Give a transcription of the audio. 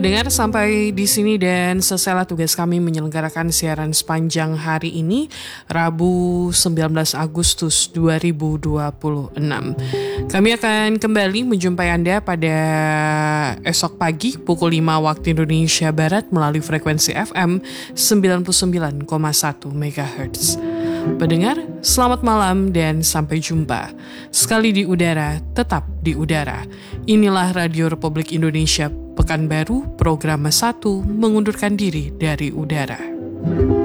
Pendengar, sampai di sini dan selesailah tugas kami menyelenggarakan siaran sepanjang hari ini, Rabu 19 Agustus 2026. Kami akan kembali menjumpai Anda pada esok pagi pukul 5 waktu Indonesia Barat melalui frekuensi FM 99,1 MHz. Pendengar, selamat malam dan sampai jumpa. Sekali di udara, tetap di udara. Inilah Radio Republik Indonesia Pekanbaru, program 1 mengundurkan diri dari udara.